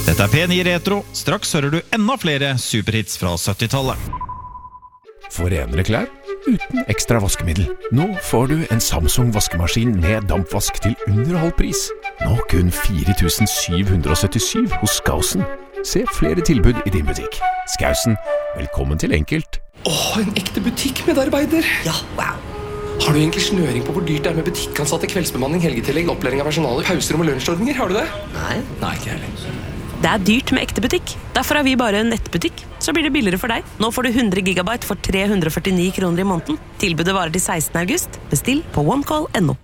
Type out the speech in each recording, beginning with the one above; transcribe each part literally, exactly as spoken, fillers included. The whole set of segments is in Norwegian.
Dette er P ni Retro. Straks hører du enda flere superhits fra syttitallet. For renere klær uten ekstra vaskemiddel. Nå får du en Samsung vaskemaskin med dampvask til under halv pris. Nå kun fire tusen syv hundre syttisju hos Skausen. Se flere tilbud i din butikk. Skausen, velkommen til enkelt. Åh, en ekte butikkmedarbeider. Ja, wow. Har du egentlig snøring på hvor dyrt det er med butikkansatte, kveldsbemanning, helgetillegg, opplæring av personalet, pauser og lunsjordninger? Har du det? Nei. Nei, ikke heller. Det er dyrt med ekte butikk. Derfor er vi bare en nettbutikk. Så blir det billigere for deg. Nå får du hundre gigabyte for tre hundre og førtini kroner i måneden. Tilbudet varer til sekstende august. Bestill på onecall punktum no.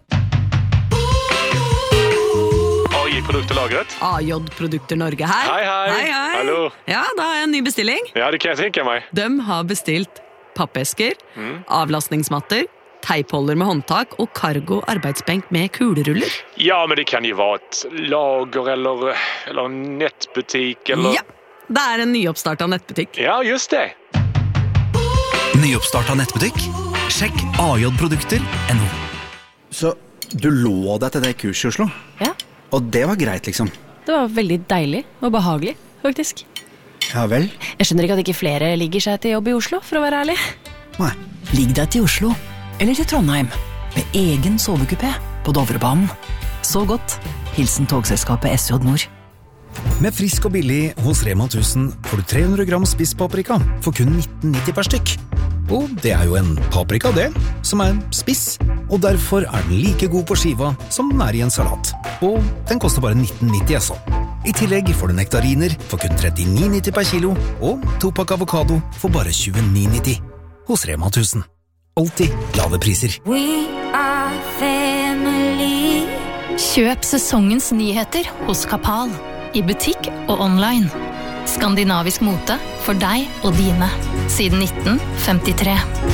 A J-produkter lagret. A J-produkter Norge her. Hei, hei. Hei, hei. Hallo. Ja, da har jeg en ny bestilling. Ja, det kan jeg tenke meg. De har bestilt pappesker, Mm. avlastningsmatter, teipholder med håndtak og cargo arbeidsbenk med kuleruller. Ja, men det kan jo være et lager eller, eller en nettbutikk eller... Ja, det er en nyoppstartet nettbutikk. Ja, just det. Nyoppstartet nettbutikk? Sjekk A J-produkter punktum no. Så du lå deg til det kurset i Oslo? Ja. Og det var greit, liksom? Det var veldig deilig og behagelig, faktisk. Ja vel? Jeg skjønner ikke at ikke flere ligger seg til jobb i Oslo, for å være ærlig. Nei. Ligg deg til Oslo, eller til Trondheim, med egen sovekupé på Dovrebanen. Så godt. Hilsen togselskapet S J Nord. Med frisk og billig hos Rema tusen får du tre hundre gram spisspaprika for kun nitten nitti per stykk. Og det er jo en paprika det, som er spiss, og derfor er den like god på skiva som den er i en salat. Og den koster bare nitten nitti altså. I tillegg får du nektariner for kun trettini nitti per kilo, og topakk avokado for bare tjueni nitti. Hos Rema tusen. Alltid lave priser. We are family. Kjøp sesongens nyheter hos Kapal. I butikk og online. Skandinavisk mote for deg og dine. Siden nitten femtitre.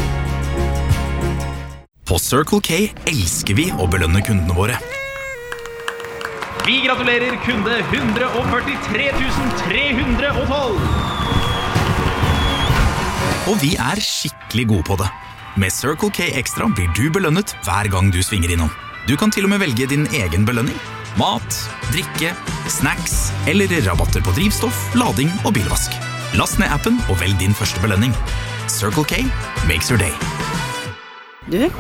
På Circle K elsker vi å belønne kundene våre. Vi gratulerer kunde one hundred forty-three thousand three hundred twelve. Og vi er skikkelig gode på det. Med Circle K Extra blir du belønnet hver gang du svinger innom. Du kan til og med velge din egen belønning. Mat, drikke, snacks eller rabatter på drivstoff, lading og bilvask. Last ned appen og velg din første belønning. Circle K makes your day. Du,